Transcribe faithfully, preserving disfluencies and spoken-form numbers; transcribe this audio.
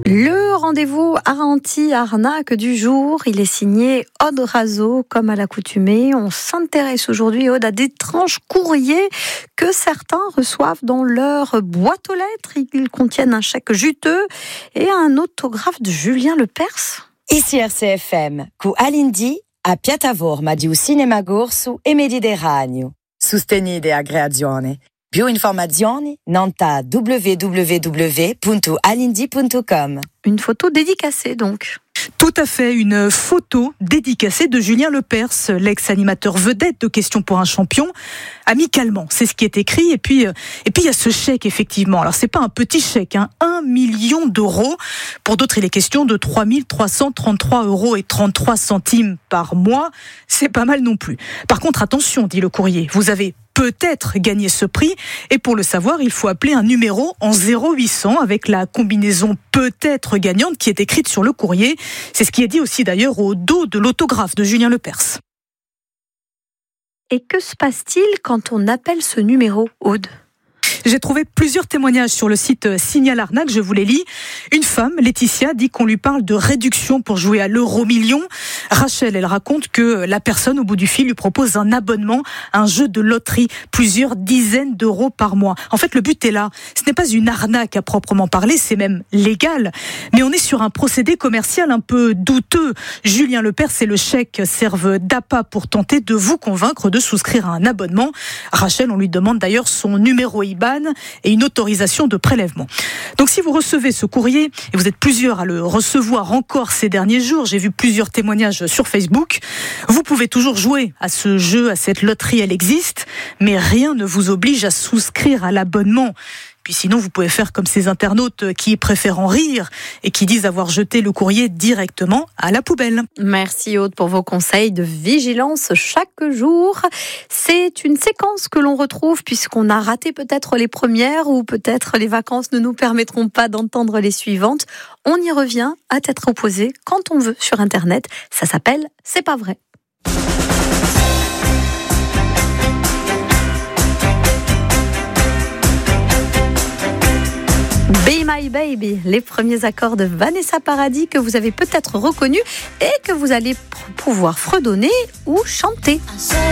Le rendez-vous anti-arnaque du jour, il est signé Aude Razeau, comme à l'accoutumée. On s'intéresse aujourd'hui, Aude, à d'étranges courriers que certains reçoivent dans leur boîte aux lettres. Ils contiennent un chèque juteux et un autographe de Julien Lepers. Ici R C F M, cu Alindi a piattaforma di un cinema corso e Mediterraneo. Sostenite a creazione. Più informazioni nanta w w w punto alindi punto com. Une photo dédicacée donc. Tout à fait, une photo dédicacée de Julien Lepers, l'ex-animateur vedette de Questions pour un champion, amicalement. C'est ce qui est écrit. Et puis, et puis il y a ce chèque, effectivement. Alors, c'est pas un petit chèque, hein, un million d'euros. Pour d'autres, il est question de trois mille trois cent trente-trois euros et trente-trois centimes par mois. C'est pas mal non plus. Par contre, attention, dit le courrier, vous avez peut-être gagner ce prix, et pour le savoir, il faut appeler un numéro en zéro huit cents avec la combinaison peut-être gagnante qui est écrite sur le courrier. C'est ce qui est dit aussi d'ailleurs au dos de l'autographe de Julien Lepers. Et que se passe-t-il quand on appelle ce numéro, Aude ? J'ai trouvé plusieurs témoignages sur le site Signal Arnaque, je vous les lis. Une femme, Laetitia, dit qu'on lui parle de réduction pour jouer à l'euro million. Rachel, elle raconte que la personne au bout du fil lui propose un abonnement, un jeu de loterie, plusieurs dizaines d'euros par mois. En fait, le but est là. Ce n'est pas une arnaque à proprement parler, c'est même légal. Mais on est sur un procédé commercial un peu douteux. Julien Lepers et le chèque servent d'appât pour tenter de vous convaincre de souscrire à un abonnement. Rachel, on lui demande d'ailleurs son numéro I B A N et une autorisation de prélèvement. Donc si vous recevez ce courrier, et vous êtes plusieurs à le recevoir encore ces derniers jours, j'ai vu plusieurs témoignages sur Facebook, vous pouvez toujours jouer à ce jeu, à cette loterie, elle existe, mais rien ne vous oblige à souscrire à l'abonnement. Puis sinon, vous pouvez faire comme ces internautes qui préfèrent en rire et qui disent avoir jeté le courrier directement à la poubelle. Merci Aude pour vos conseils de vigilance chaque jour. C'est une séquence que l'on retrouve puisqu'on a raté peut-être les premières ou peut-être les vacances ne nous permettront pas d'entendre les suivantes. On y revient à tête reposée quand on veut sur Internet. Ça s'appelle « C'est pas vrai ». Be My Baby, les premiers accords de Vanessa Paradis que vous avez peut-être reconnus et que vous allez pouvoir fredonner ou chanter.